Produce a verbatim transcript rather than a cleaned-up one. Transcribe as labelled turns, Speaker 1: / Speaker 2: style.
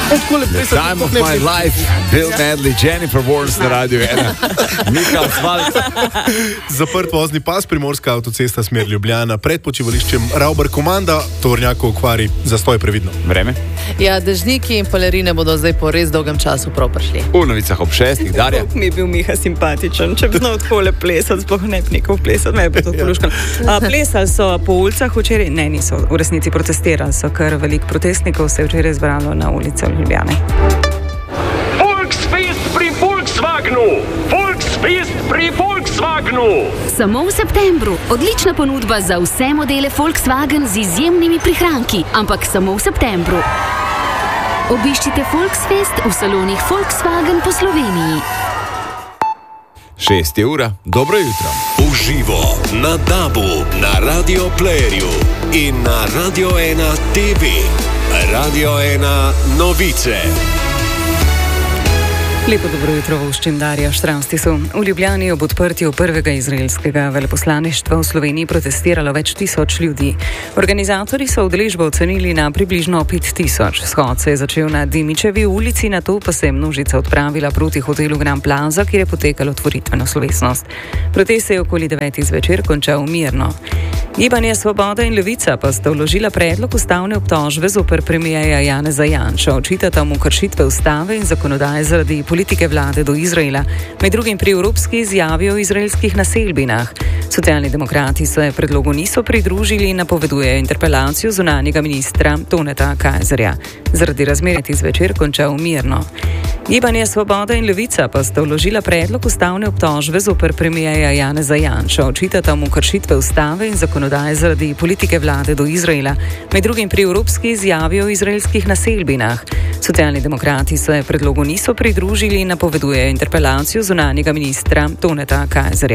Speaker 1: The Time of My Life, Bill Medley, Jennifer Warnes na radiju ena, Mihael Svalc.
Speaker 2: Zaprt vozni pas, Primorska avtocesta smer Ljubljana, pred počivališčem Ravbar komanda, tovornjako okvari, zastoj previdno.
Speaker 1: Vreme?
Speaker 3: Ja, dežniki in palerine bodo zdaj po res dolgem času prav prišli.
Speaker 1: V novicah ob šestih, Darja.
Speaker 4: Kako mi je bil Miha simpatičen, če bi znal takole plesati, sploh ne bi nekaj plesati, me je pa to poluškalo. Plesali so po ulicah včeraj, ne, niso v resnici protestirali, so kar veliko protestnikov se je včeraj zbralo na ulice v Ljubljani.
Speaker 5: Volksfest pri Volkswagenu! Volksfest pri Volkswagenu!
Speaker 6: Samo v septembru. Odlična ponudba za vse modele Volkswagen z izjemnimi prihranki, ampak samo v septembru. Obiščite Volksfest v salonih Volkswagen po Sloveniji.
Speaker 1: Šest je ura, dobro jutro.
Speaker 7: Uživo na Dabu, na Radio Playerju in na Radio ena T V. Radio ena novice.
Speaker 4: Lepo dobro jutro, voščim Darja Štravsti so. V Ljubljani ob odprtju prvega izraelskega veleposlaništva v Sloveniji protestiralo več tisoč ljudi. Organizatorji so udeležbo ocenili na približno pet tisoč. Shod se je začel na Dimičevi ulici, nato pa se je množica odpravila proti hotelu Grand Plaza, kjer je potekalo otvoritveno slovesnost. Protest se je okoli devetih zvečer končal mirno. Gibanje Svoboda in Levica pa sta vložila predlog ustavne obtožbe zoper premierja Janeza Janšo. Očitata mu kršitve ustave in zakonodaje zaradi politike vlade do Izraela, med drugim pri evropski izjavi o izraelskih naselbinah. Socialni demokrati se predlogu niso pridružili in napovedujejo interpelacijo zunanjega ministra Toneta Kajzerja. Zaradi razmer je zvečer končal mirno. Gibanje Svoboda in Levica pa sta vložila predlog ustavne obtožbe zoper premierja Janeza Janšo. Očitata mu kršitve ustave in zakonodaje zaradi politike vlade do Izraela, med drugim pri evropski izjavi o izraelskih naselbinah. Socialni demokrati se predlogu niso pridružili in napovedujejo interpelacijo zunanjega ministra Toneta Kajzerja.